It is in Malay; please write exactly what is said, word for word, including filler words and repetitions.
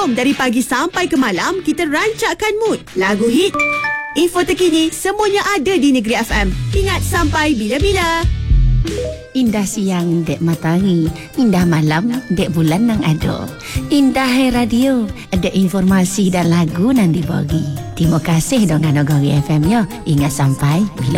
Jom dari pagi sampai ke malam kita rancakkan mood. Lagu hit, info terkini, semuanya ada di Negeri F M. Ingat sampai bila-bila. Indah siang dek matahari, indah malam dek bulan nang ado. Indah hai radio, ada informasi dan lagu nang dibagi. Terima kasih dengan Negeri F M ya. Ingat sampai bila